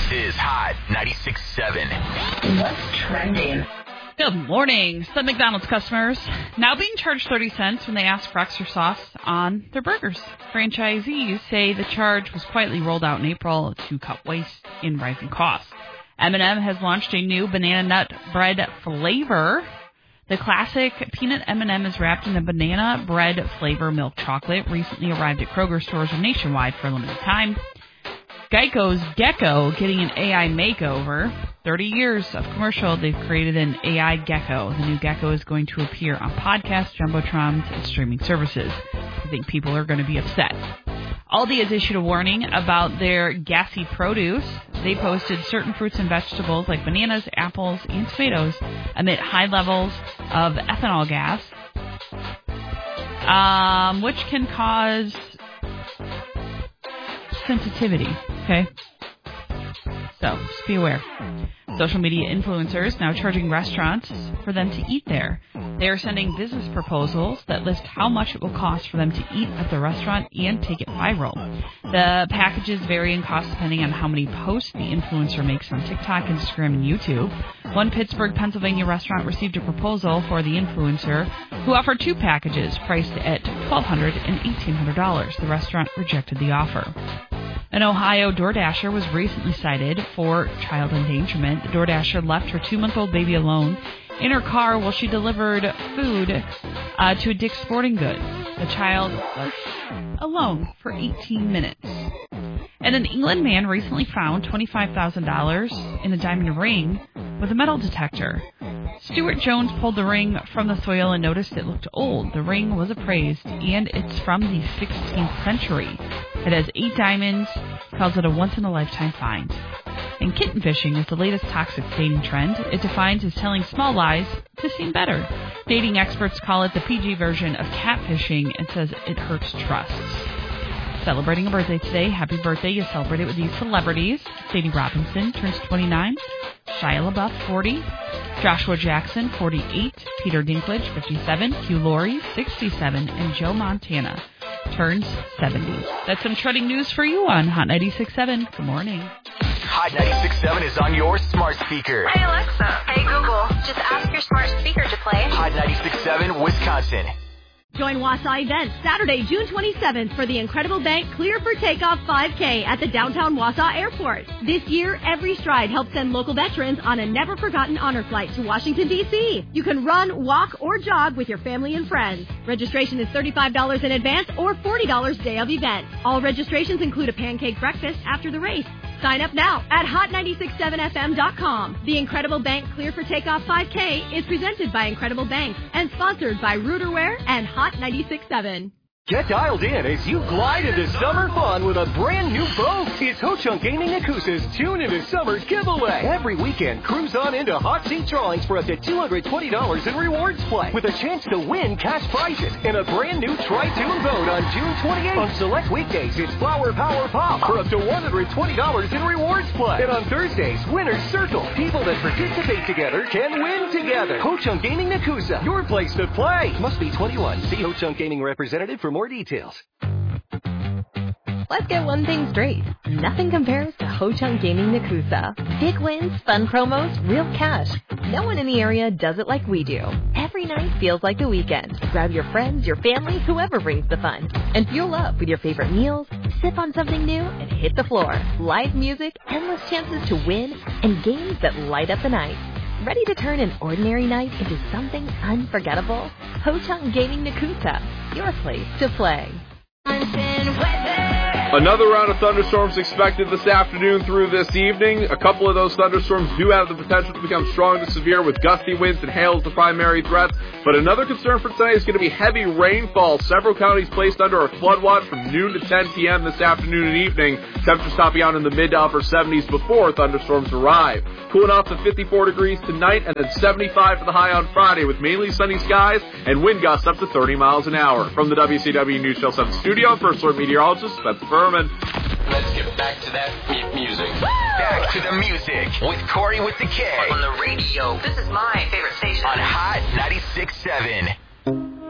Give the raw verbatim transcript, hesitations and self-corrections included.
is Hot ninety-six point seven. What's trending? Good morning. Some McDonald's customers now being charged thirty cents when they ask for extra sauce on their burgers. Franchisees say the charge was quietly rolled out in April to cut waste in rising costs. M and M has launched a new banana nut bread flavor. The classic peanut M and M is wrapped in a banana bread flavor milk chocolate. Recently arrived at Kroger stores nationwide for a limited time. Geico's Gecko getting an A I makeover. thirty years of commercial, they've created an A I Gecko. The new Gecko is going to appear on podcasts, jumbotrons, and streaming services. I think people are going to be upset. Aldi has issued a warning about their gassy produce. They posted certain fruits and vegetables like bananas, apples, and tomatoes emit high levels of ethanol gas, um, which can cause sensitivity. Okay? So, just be aware. Social media influencers now charging restaurants for them to eat there. They are sending business proposals that list how much it will cost for them to eat at the restaurant and take it viral. The packages vary in cost depending on how many posts the influencer makes on TikTok, Instagram, and YouTube. One Pittsburgh, Pennsylvania restaurant received a proposal for the influencer who offered two packages priced at twelve hundred dollars and eighteen hundred dollars. The restaurant rejected the offer. An Ohio DoorDasher was recently cited for child endangerment. The DoorDasher left her two-month-old baby alone in her car while she delivered food uh, to a Dick's Sporting Goods. The child was alone for eighteen minutes. And an England man recently found twenty-five thousand dollars in a diamond ring with a metal detector. Stuart Jones pulled the ring from the soil and noticed it looked old. The ring was appraised, and it's from the sixteenth century. It has eight diamonds, calls it a once-in-a-lifetime find. And kitten fishing is the latest toxic dating trend. It defines as telling small lies to seem better. Dating experts call it the P G version of catfishing and says it hurts trust. Celebrating a birthday today. Happy birthday. You celebrate it with these celebrities. Sadie Robinson turns twenty-nine. Shia LaBeouf, forty. Joshua Jackson, forty-eight. Peter Dinklage, fifty-seven. Hugh Laurie, sixty-seven. And Joe Montana turns seventy. That's some trending news for you on Hot ninety-six point seven. Good morning. Hot ninety-six point seven is on your smart speaker. Hey, Alexa. Hey, Google. Just ask your smart speaker to play Hot ninety-six point seven, Wisconsin. Join Wausau Events Saturday, June twenty-seventh for the Incredible Bank Clear for Takeoff five K at the downtown Wausau Airport. This year, Every Stride helps send local veterans on a never-forgotten honor flight to Washington, D C You can run, walk, or jog with your family and friends. Registration is thirty-five dollars in advance or forty dollars day of event. All registrations include a pancake breakfast after the race. Sign up now at hot nine six seven f m dot com. The Incredible Bank Clear for Takeoff five K is presented by Incredible Banks and sponsored by Rooterware and Hot ninety-six point seven. Get dialed in as you glide into summer fun with a brand new boat. It's Ho Chunk Gaming Nakusa's Tune into Summer giveaway. Every weekend, cruise on into hot seat drawings for up to two hundred twenty dollars in rewards play with a chance to win cash prizes and a brand new Tri-Tune boat on June twenty-eighth. On select weekdays, it's Flower Power Pop for up to one hundred twenty dollars in rewards play. And on Thursdays, Winner's Circle. People that participate together can win together. Ho Chunk Gaming Nakusa, your place to play. Must be twenty-one. See Ho Chunk Gaming representative for more details. Let's get one thing straight. Nothing compares to Ho Chunk Gaming Nakusa. Big wins, fun promos, real cash. No one in the area does it like we do. Every night feels like the weekend. Grab your friends, your family, whoever brings the fun. And fuel up with your favorite meals, sip on something new, and hit the floor. Live music, endless chances to win, and games that light up the night. Ready to turn an ordinary night into something unforgettable? Ho Chunk Gaming Nakusa, your place to play. Another round of thunderstorms expected this afternoon through this evening. A couple of those thunderstorms do have the potential to become strong to severe with gusty winds and hail as the primary threats. But another concern for tonight is going to be heavy rainfall. Several counties placed under a flood watch from noon to ten p.m. this afternoon and evening. Temperatures topping out in the mid to upper seventies before thunderstorms arrive. Cooling off to fifty-four degrees tonight and then seventy-five for the high on Friday with mainly sunny skies and wind gusts up to thirty miles an hour. From the W C W News Channel seven studio, First Alert meteorologist Spencer Furman. Let's get back to that m- music. Woo! Back to the music with Corey with the K. On the radio. This is my favorite station. On Hot ninety-six point seven.